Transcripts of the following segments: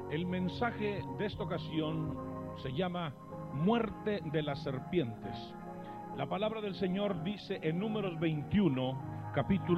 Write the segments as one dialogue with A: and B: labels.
A: El mensaje de esta ocasión se llama Muerte de las serpientes. La palabra del Señor dice en Números 21,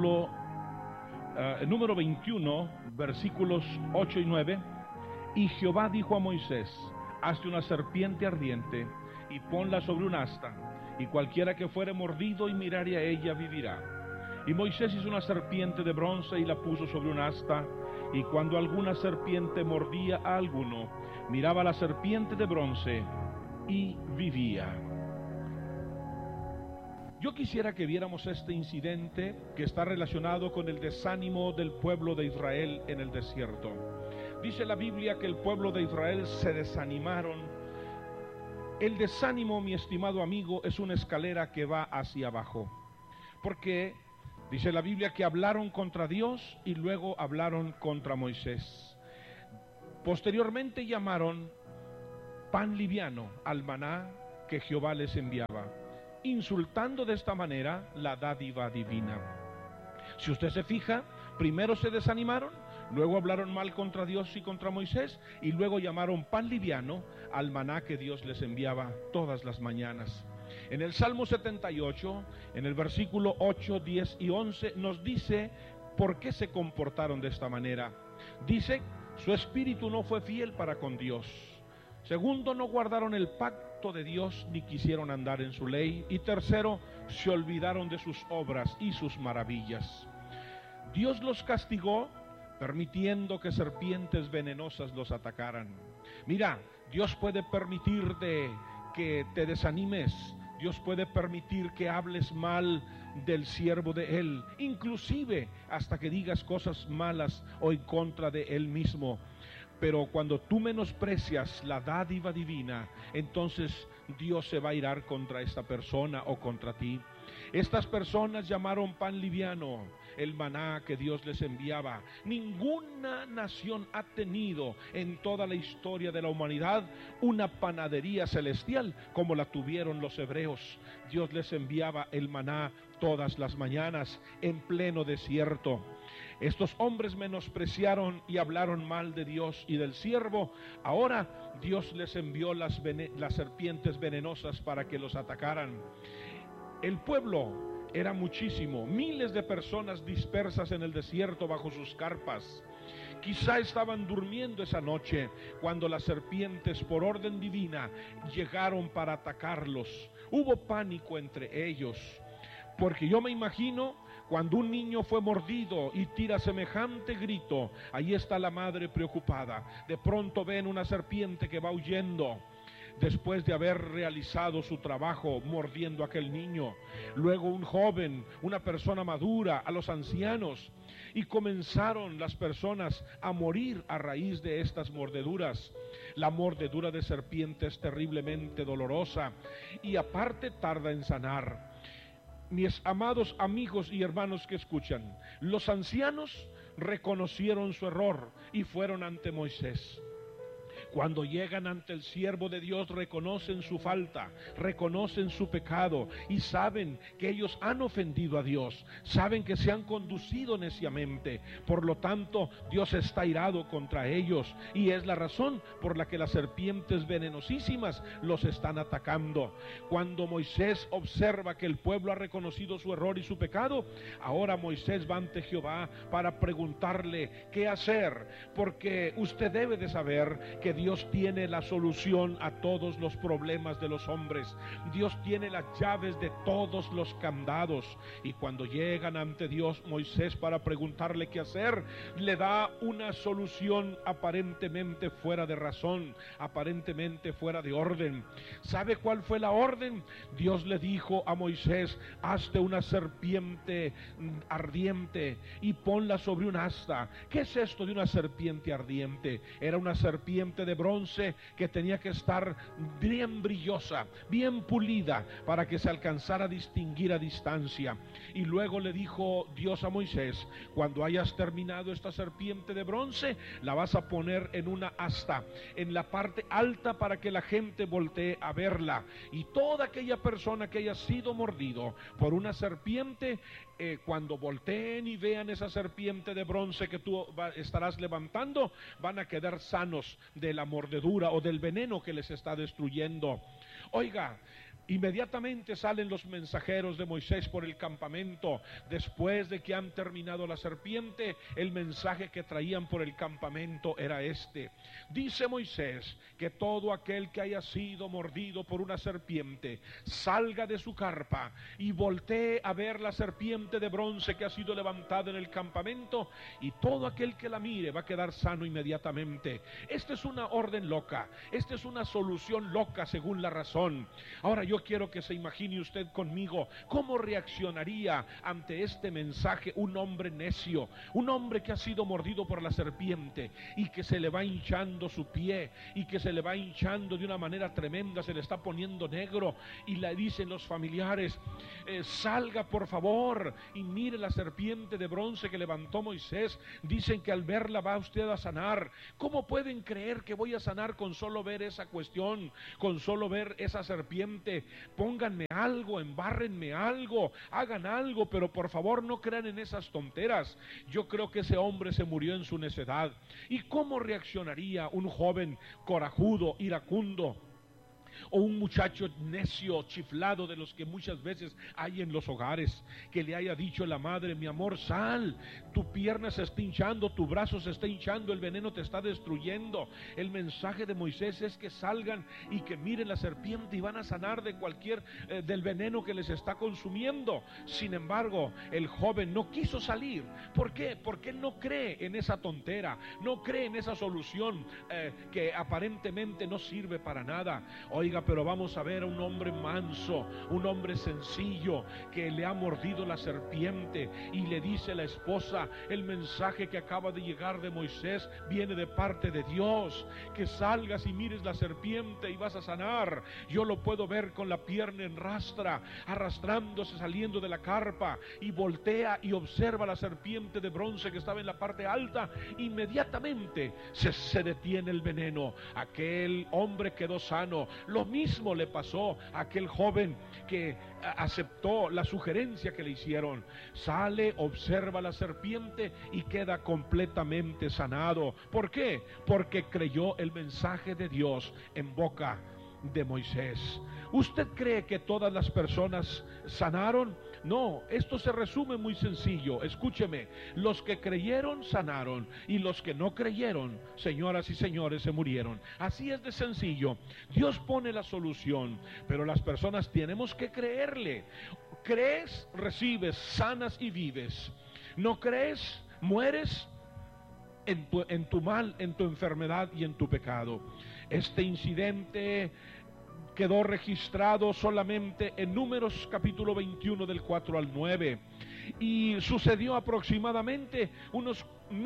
A: número 21, versículos 8 y 9: Y Jehová dijo a Moisés: hazte una serpiente ardiente y ponla sobre un asta, y cualquiera que fuere mordido y mirare a ella vivirá. Y Moisés hizo una serpiente de bronce y la puso sobre un asta, y cuando alguna serpiente mordía a alguno, miraba la serpiente de bronce y vivía. Yo quisiera que viéramos este incidente que está relacionado con el desánimo del pueblo de Israel en el desierto. Dice la Biblia que el pueblo de Israel se desanimaron. El desánimo, mi estimado amigo, es una escalera que va hacia abajo. Porque dice la Biblia que hablaron contra Dios y luego hablaron contra Moisés. Posteriormente llamaron pan liviano al maná que Jehová les enviaba, insultando de esta manera la dádiva divina. Si usted se fija, primero se desanimaron, luego hablaron mal contra Dios y contra Moisés, y luego llamaron pan liviano al maná que Dios les enviaba todas las mañanas. En el Salmo 78, en el versículo 8, 10 y 11, nos dice por qué se comportaron de esta manera. Dice: su espíritu no fue fiel para con Dios. Segundo, no guardaron el pacto de Dios ni quisieron andar en su ley. Y tercero, se olvidaron de sus obras y sus maravillas. Dios los castigó permitiendo que serpientes venenosas los atacaran. Mira, Dios puede permitirte que te desanimes. Dios puede permitir que hables mal del siervo de Él, inclusive hasta que digas cosas malas o en contra de Él mismo. Pero cuando tú menosprecias la dádiva divina, entonces Dios se va a irar contra esta persona o contra ti. Estas personas llamaron pan liviano el maná que Dios les enviaba. Ninguna nación ha tenido en toda la historia de la humanidad una panadería celestial como la tuvieron los hebreos. Dios les enviaba el maná todas las mañanas en pleno desierto. Estos hombres menospreciaron y hablaron mal de Dios y del siervo. Ahora Dios les envió las serpientes venenosas para que los atacaran. El pueblo era muchísimo, miles de personas dispersas en el desierto bajo sus carpas. Quizá estaban durmiendo esa noche cuando las serpientes, por orden divina, llegaron para atacarlos. Hubo pánico entre ellos, porque yo me imagino cuando un niño fue mordido y tira semejante grito, ahí está la madre preocupada. De pronto ven una serpiente que va huyendo, después de haber realizado su trabajo mordiendo a aquel niño. Luego un joven, una persona madura, a los ancianos, y comenzaron las personas a morir a raíz de estas mordeduras. La mordedura de serpiente es terriblemente dolorosa y aparte tarda en sanar. Mis amados amigos y hermanos que escuchan, los ancianos reconocieron su error y fueron ante Moisés. Cuando llegan ante el siervo de Dios, reconocen su falta, reconocen su pecado y saben que ellos han ofendido a Dios, saben que se han conducido neciamente. Por lo tanto, Dios está irado contra ellos y es la razón por la que las serpientes venenosísimas los están atacando. Cuando Moisés observa que el pueblo ha reconocido su error y su pecado, ahora Moisés va ante Jehová para preguntarle qué hacer, porque usted debe de saber que Dios tiene la solución a todos los problemas de los hombres. Dios tiene las llaves de todos los candados. Y cuando llegan ante Dios, Moisés, para preguntarle qué hacer, le da una solución aparentemente fuera de razón, aparentemente fuera de orden. ¿Sabe cuál fue la orden? Dios le dijo a Moisés: hazte una serpiente ardiente y ponla sobre un asta. ¿Qué es esto de una serpiente ardiente? Era una serpiente de de bronce que tenía que estar bien brillosa, bien pulida, para que se alcanzara a distinguir a distancia. Y luego le dijo Dios a Moisés: cuando hayas terminado esta serpiente de bronce, la vas a poner en una asta, en la parte alta, para que la gente voltee a verla. Y toda aquella persona que haya sido mordido por una serpiente, cuando volteen y vean esa serpiente de bronce que tú estarás levantando, van a quedar sanos de la mordedura o del veneno que les está destruyendo. Oiga, inmediatamente salen los mensajeros de Moisés por el campamento. Después de que han terminado la serpiente, el mensaje que traían por el campamento era este: dice Moisés que todo aquel que haya sido mordido por una serpiente salga de su carpa y voltee a ver la serpiente de bronce que ha sido levantada en el campamento, y todo aquel que la mire va a quedar sano inmediatamente. Esta es una orden loca, esta es una solución loca según la razón. Ahora yo quiero que se imagine usted conmigo cómo reaccionaría ante este mensaje un hombre necio, un hombre que ha sido mordido por la serpiente y que se le va hinchando su pie y que se le va hinchando de una manera tremenda, se le está poniendo negro, y le dicen los familiares: salga por favor y mire la serpiente de bronce que levantó Moisés, dicen que al verla va usted a sanar. ¿Cómo pueden creer que voy a sanar con solo ver esa cuestión, con solo ver esa serpiente? Pónganme algo, embárrenme algo, hagan algo, pero por favor no crean en esas tonteras. Yo creo que ese hombre se murió en su necedad. ¿Y cómo reaccionaría un joven corajudo, iracundo, o un muchacho necio, chiflado, de los que muchas veces hay en los hogares, que le haya dicho la madre: mi amor, sal, tu pierna se está hinchando, tu brazo se está hinchando, el veneno te está destruyendo? El mensaje de Moisés es que salgan y que miren la serpiente y van a sanar de cualquier del veneno que les está consumiendo. Sin embargo, el joven no quiso salir. ¿Por qué? Porque no cree en esa tontera, no cree en esa solución que aparentemente no sirve para nada. Oiga, pero vamos a ver a un hombre manso, un hombre sencillo, que le ha mordido la serpiente, y le dice a la esposa: el mensaje que acaba de llegar de Moisés viene de parte de Dios, que salgas y mires la serpiente y vas a sanar. Yo lo puedo ver con la pierna en rastra, arrastrándose, saliendo de la carpa, y voltea y observa la serpiente de bronce que estaba en la parte alta. Inmediatamente se detiene el veneno, aquel hombre quedó sano. Lo mismo le pasó a aquel joven que aceptó la sugerencia que le hicieron. Sale, observa la serpiente y queda completamente sanado. ¿Por qué? Porque creyó el mensaje de Dios en boca de Moisés. ¿Usted cree que todas las personas sanaron? No, esto se resume muy sencillo. Escúcheme: los que creyeron sanaron, y los que no creyeron, señoras y señores, se murieron. Así es de sencillo. Dios pone la solución, pero las personas tenemos que creerle. Crees, recibes, sanas y vives. No crees, mueres en tu mal, en tu enfermedad y en tu pecado. Este incidente quedó registrado solamente en Números capítulo 21 del 4 al 9, y sucedió aproximadamente unos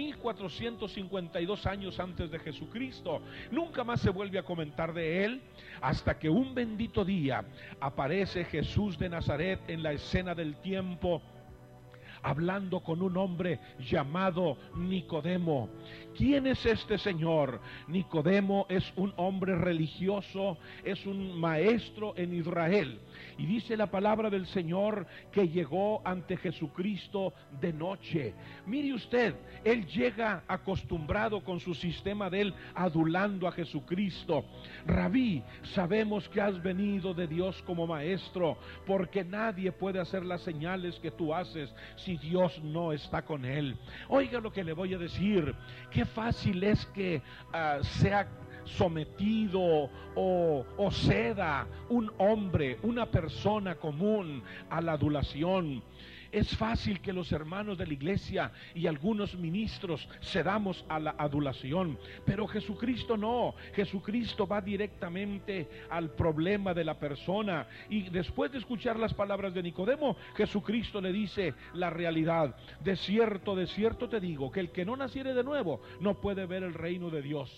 A: 1452 años antes de Jesucristo. Nunca más se vuelve a comentar de él, hasta que un bendito día aparece Jesús de Nazaret en la escena del tiempo, hablando con un hombre llamado Nicodemo. ¿Quién es este señor? Nicodemo es un hombre religioso, es un maestro en Israel. Y dice la palabra del Señor que llegó ante Jesucristo de noche. Mire usted, él llega acostumbrado con su sistema de él, adulando a Jesucristo. Rabí, sabemos que has venido de Dios como maestro, porque nadie puede hacer las señales que tú haces si Dios no está con él. Oiga lo que le voy a decir: qué fácil es que sea sometido o ceda un hombre, una persona común, a la adulación. Es fácil que los hermanos de la iglesia y algunos ministros cedamos a la adulación, pero Jesucristo no. Jesucristo va directamente al problema de la persona, y después de escuchar las palabras de Nicodemo, Jesucristo le dice la realidad: de cierto te digo, que el que no naciere de nuevo no puede ver el reino de Dios.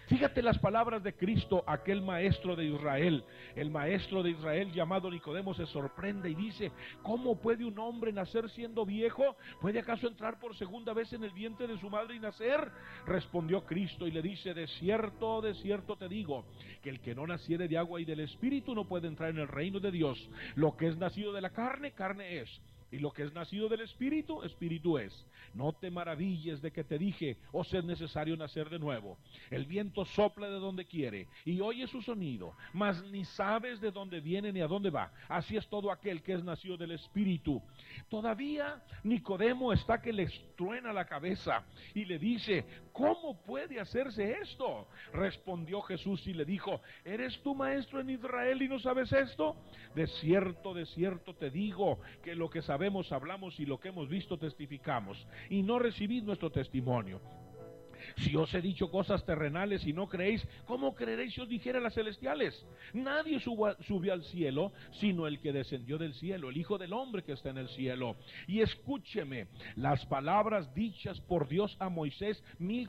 A: Fíjate las palabras de Cristo, aquel maestro de Israel. El maestro de Israel llamado Nicodemo se sorprende y dice: ¿cómo puede un hombre nacer siendo viejo? ¿Puede acaso entrar por segunda vez en el vientre de su madre y nacer? Respondió Cristo y le dice: de cierto te digo, que el que no naciere de agua y del Espíritu no puede entrar en el reino de Dios. Lo que es nacido de la carne, carne es, y lo que es nacido del Espíritu, Espíritu es. No te maravilles de que te dije: os es necesario nacer de nuevo. El viento sopla de donde quiere y oye su sonido, mas ni sabes de dónde viene ni a dónde va. Así es todo aquel que es nacido del Espíritu. Todavía Nicodemo está que le truena la cabeza y le dice: ¿cómo puede hacerse esto? Respondió Jesús y le dijo: ¿eres tú maestro en Israel y no sabes esto? De cierto te digo que lo que sabemos hablamos y lo que hemos visto testificamos, y no recibid nuestro testimonio. Si os he dicho cosas terrenales y no creéis, ¿cómo creeréis si os dijera las celestiales? Nadie subió al cielo, sino el que descendió del cielo, el Hijo del Hombre que está en el cielo. Y escúcheme, las palabras dichas por Dios a Moisés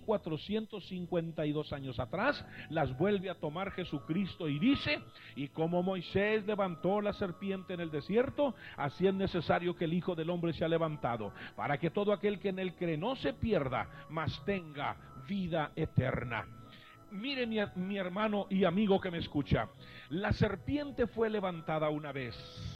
A: 1452 años atrás, las vuelve a tomar Jesucristo y dice: y como Moisés levantó la serpiente en el desierto, así es necesario que el Hijo del Hombre sea levantado, para que todo aquel que en él cree no se pierda, mas tenga vida eterna. Mire mi hermano y amigo que me escucha, la serpiente fue levantada una vez,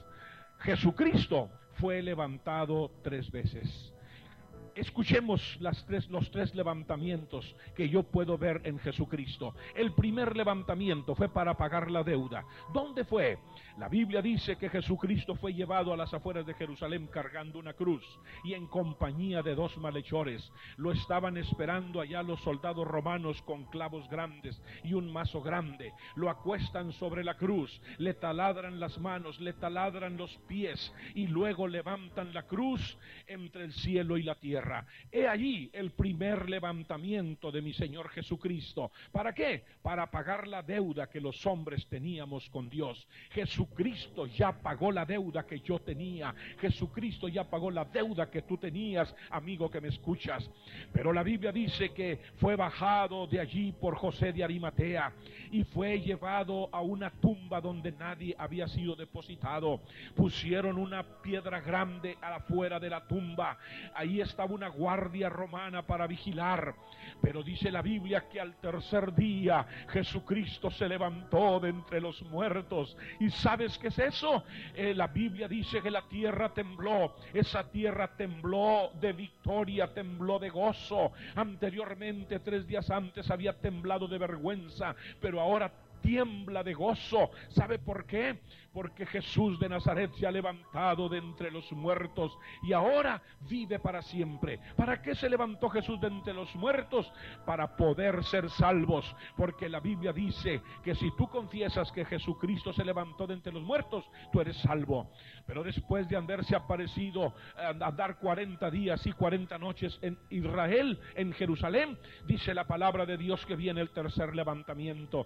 A: Jesucristo fue levantado 3 veces. Escuchemos los tres levantamientos que yo puedo ver en Jesucristo. El primer levantamiento fue para pagar la deuda. ¿Dónde fue? La Biblia dice que Jesucristo fue llevado a las afueras de Jerusalén cargando una cruz y en compañía de 2 malhechores. Lo estaban esperando allá los soldados romanos con clavos grandes y un mazo grande. Lo acuestan sobre la cruz, le taladran las manos, le taladran los pies y luego levantan la cruz entre el cielo y la tierra. He allí el primer levantamiento de mi Señor Jesucristo. ¿Para qué? Para pagar la deuda que los hombres teníamos con Dios. Jesucristo ya pagó la deuda que yo tenía. Jesucristo ya pagó la deuda que tú tenías, amigo que me escuchas. Pero la Biblia dice que fue bajado de allí por José de Arimatea y fue llevado a una tumba donde nadie había sido depositado. Pusieron una piedra grande afuera de la tumba. Ahí estaba una guardia romana para vigilar, pero dice la Biblia que al tercer día Jesucristo se levantó de entre los muertos. ¿Y sabes qué es eso? La Biblia dice que la tierra tembló. Esa tierra tembló de victoria, tembló de gozo. Anteriormente, 3 días antes, había temblado de vergüenza, pero ahora tiembla de gozo. ¿Sabe por qué? Porque Jesús de Nazaret se ha levantado de entre los muertos y ahora vive para siempre. ¿Para qué se levantó Jesús de entre los muertos? Para poder ser salvos, porque la Biblia dice que si tú confiesas que Jesucristo se levantó de entre los muertos, tú eres salvo. Pero después de haberse aparecido, andar 40 días y 40 noches en Israel, en Jerusalén, dice la palabra de Dios que viene el tercer levantamiento.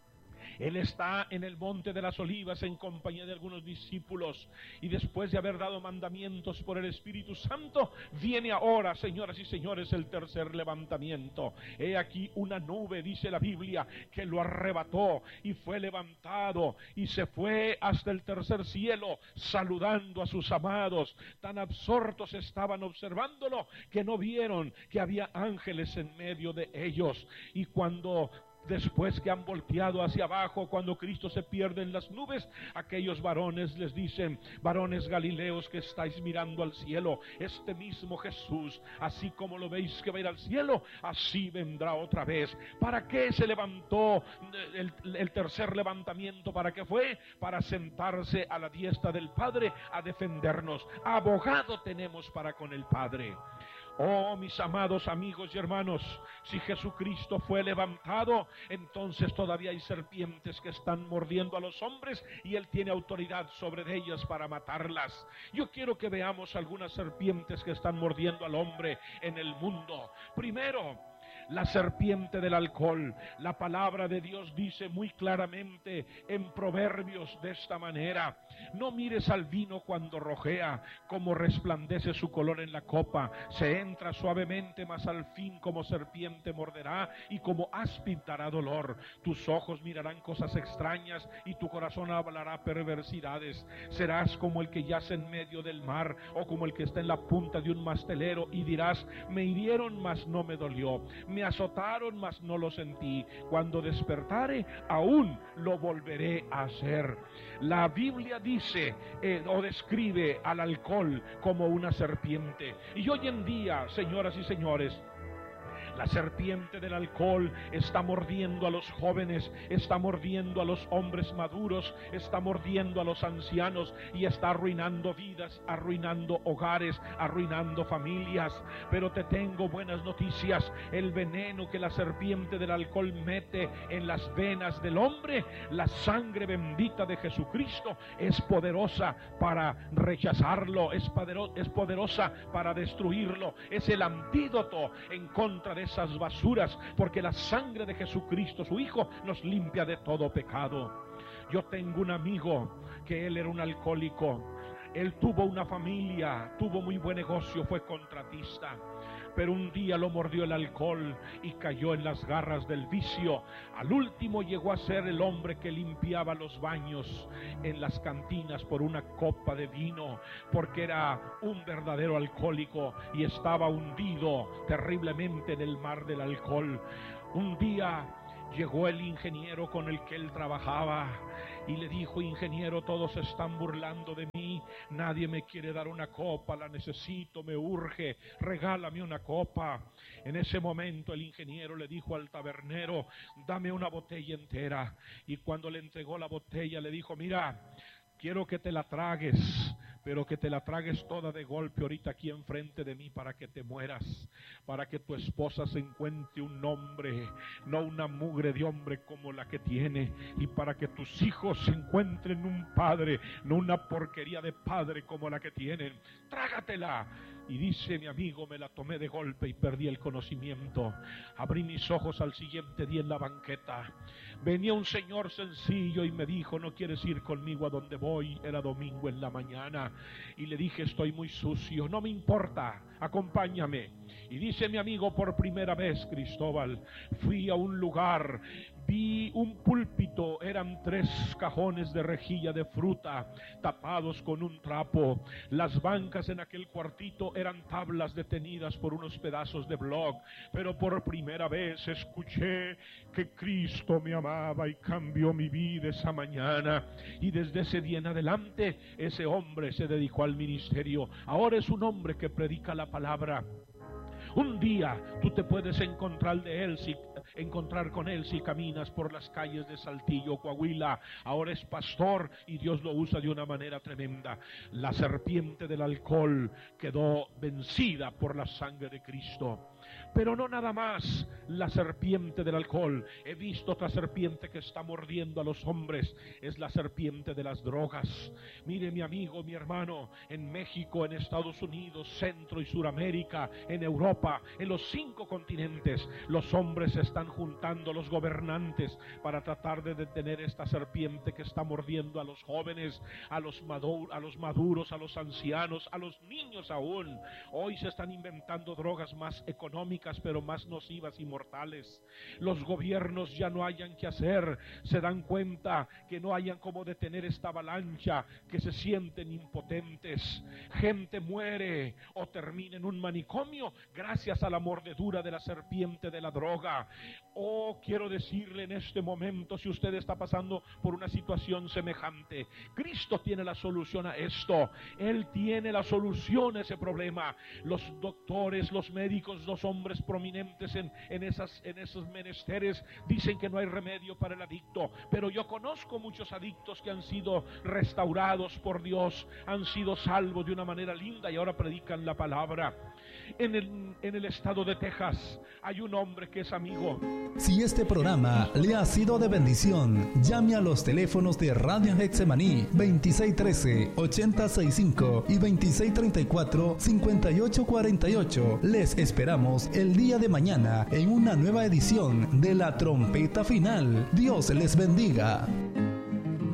A: Él está en el monte de las olivas en compañía de algunos discípulos y después de haber dado mandamientos por el Espíritu Santo, viene ahora, señoras y señores, el tercer levantamiento. He aquí una nube, dice la Biblia, que lo arrebató y fue levantado y se fue hasta el tercer cielo saludando a sus amados. Tan absortos estaban observándolo que no vieron que había ángeles en medio de ellos. Y cuando después que han volteado hacia abajo, cuando Cristo se pierde en las nubes, aquellos varones les dicen: varones galileos que estáis mirando al cielo, este mismo Jesús, así como lo veis que va a ir al cielo, así vendrá otra vez. ¿Para qué se levantó el tercer levantamiento? ¿Para qué fue? Para sentarse a la diestra del Padre a defendernos. Abogado tenemos para con el Padre. Oh, mis amados amigos y hermanos, si Jesucristo fue levantado, entonces todavía hay serpientes que están mordiendo a los hombres y Él tiene autoridad sobre ellas para matarlas. Yo quiero que veamos algunas serpientes que están mordiendo al hombre en el mundo. Primero, la serpiente del alcohol. La palabra de Dios dice muy claramente en Proverbios de esta manera: no mires al vino cuando rojea, como resplandece su color en la copa. Se entra suavemente, mas al fin como serpiente morderá y como áspid dará dolor. Tus ojos mirarán cosas extrañas y tu corazón hablará perversidades. Serás como el que yace en medio del mar, o como el que está en la punta de un mastelero, y dirás: me hirieron, mas no me dolió, me azotaron, mas no lo sentí. Cuando despertare, aún lo volveré a hacer. La Biblia dice o describe al alcohol como una serpiente. Y hoy en día, señoras y señores, la serpiente del alcohol está mordiendo a los jóvenes, está mordiendo a los hombres maduros, está mordiendo a los ancianos y está arruinando vidas, arruinando hogares, arruinando familias. Pero te tengo buenas noticias: el veneno que la serpiente del alcohol mete en las venas del hombre, la sangre bendita de Jesucristo, es poderosa para rechazarlo, es poderosa para destruirlo. Es el antídoto en contra de esas basuras, porque la sangre de Jesucristo, su Hijo, nos limpia de todo pecado. Yo tengo un amigo que él era un alcohólico. Él tuvo una familia, tuvo muy buen negocio, fue contratista, pero un día lo mordió el alcohol y cayó en las garras del vicio. Al último llegó a ser el hombre que limpiaba los baños en las cantinas por una copa de vino, porque era un verdadero alcohólico y estaba hundido terriblemente en el mar del alcohol. Un día llegó el ingeniero con el que él trabajaba y le dijo: ingeniero, todos se están burlando de mí, nadie me quiere dar una copa, la necesito, me urge, regálame una copa. En ese momento el ingeniero le dijo al tabernero: dame una botella entera. Y cuando le entregó la botella le dijo: mira, quiero que te la tragues, pero que te la tragues toda de golpe ahorita aquí enfrente de mí, para que te mueras, para que tu esposa se encuentre un hombre, no una mugre de hombre como la que tiene, y para que tus hijos se encuentren un padre, no una porquería de padre como la que tienen. Trágatela. Y dice mi amigo: me la tomé de golpe y perdí el conocimiento. Abrí mis ojos al siguiente día en la banqueta. Venía un señor sencillo y me dijo: ¿no quieres ir conmigo a donde voy? Era domingo en la mañana. Y le dije: estoy muy sucio. No me importa, acompáñame. Y dice mi amigo: por primera vez, Cristóbal, fui a un lugar, vi un púlpito, eran 3 cajones de rejilla de fruta tapados con un trapo. Las bancas en aquel cuartito eran tablas detenidas por unos pedazos de bloc. Pero por primera vez escuché que Cristo me amaba y cambió mi vida esa mañana. Y desde ese día en adelante ese hombre se dedicó al ministerio. Ahora es un hombre que predica la palabra. Un día tú te puedes encontrar con él si caminas por las calles de Saltillo, Coahuila. Ahora es pastor y Dios lo usa de una manera tremenda. La serpiente del alcohol quedó vencida por la sangre de Cristo. Pero no nada más la serpiente del alcohol. He visto otra serpiente que está mordiendo a los hombres. Es la serpiente de las drogas. Mire, mi amigo, mi hermano, en México, en Estados Unidos, Centro y Suramérica, en Europa, en los 5 continentes, los hombres se están juntando, los gobernantes, para tratar de detener esta serpiente que está mordiendo a los jóvenes, a los maduros, a los ancianos, a los niños aún. Hoy se están inventando drogas más económicas, pero más nocivas y mortales. Los gobiernos ya no hayan qué hacer, se dan cuenta que no hayan cómo detener esta avalancha, que se sienten impotentes. Gente muere o termina en un manicomio gracias a la mordedura de la serpiente de la droga. Oh, quiero decirle en este momento, si usted está pasando por una situación semejante, Cristo tiene la solución a esto. Él tiene la solución a ese problema. Los doctores, los médicos, los hombres prominentes en esos menesteres dicen que no hay remedio para el adicto, pero yo conozco muchos adictos que han sido restaurados por Dios, han sido salvos de una manera linda y ahora predican la palabra. En el estado de Texas hay un hombre que es amigo.
B: Si este programa le ha sido de bendición, llame a los teléfonos de Radio Getsemaní 2613-8065 y 2634-5848. Les esperamos el día de mañana en una nueva edición de La Trompeta Final. Dios les bendiga.